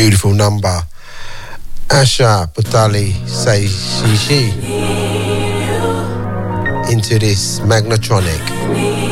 beautiful number. Asha Butali Say She into this Magnatronic.